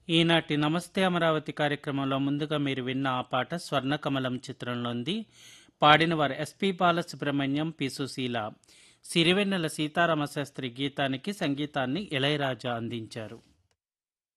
ఈనాటి నమస్తే అమరావతి కార్యక్రమంలో ముందుగా మీరు విన్న ఆ పాట స్వర్ణకమలం చిత్రంలోంది. పాడిన వారు ఎస్పి బాలసుబ్రహ్మణ్యం, పి సుశీల. సిరివెన్నెల సీతారామశాస్త్రి గీతానికి సంగీతాన్ని ఇళయరాజా అందించారు.